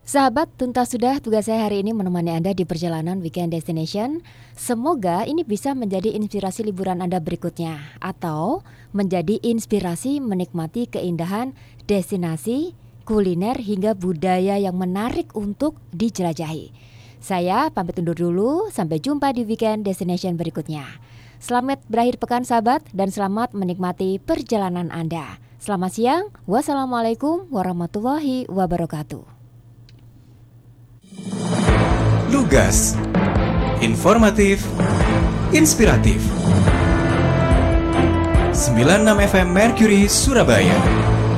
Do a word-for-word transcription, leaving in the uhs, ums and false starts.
Sahabat, tuntas sudah tugas saya hari ini menemani Anda di perjalanan Weekend Destination. Semoga ini bisa menjadi inspirasi liburan Anda berikutnya, atau menjadi inspirasi menikmati keindahan destinasi, kuliner hingga budaya yang menarik untuk dijelajahi. Saya pamit undur dulu, sampai jumpa di Weekend Destination berikutnya. Selamat berakhir pekan sahabat, dan selamat menikmati perjalanan Anda. Selamat siang, wassalamualaikum warahmatullahi wabarakatuh. Lugas, informatif, inspiratif. sembilan puluh enam F M Mercury Surabaya.